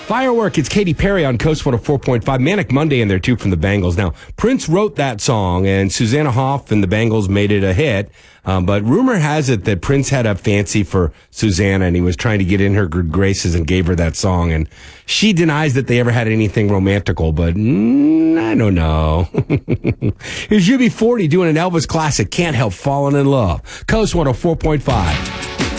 Firework, it's Katy Perry on Coast 104.5. Manic Monday in there, too, from the Bangles. Now, Prince wrote that song, and Susanna Hoff and the Bangles made it a hit. But rumor has it that Prince had a fancy for Susanna, and he was trying to get in her good graces and gave her that song. And she denies that they ever had anything romantical, but I don't know. Here's UB40 doing an Elvis classic, Can't Help Falling in Love. Coast 104.5.